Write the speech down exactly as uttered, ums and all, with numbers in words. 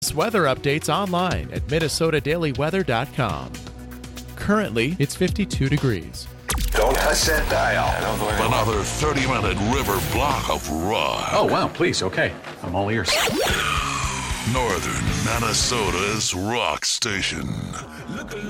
latest weather updates online at minnesota daily weather dot com. Currently, it's fifty-two degrees. Don't touch that dial. Another thirty-minute river block of rock. Oh, wow, please, okay. I'm all ears. Northern Minnesota's rock station.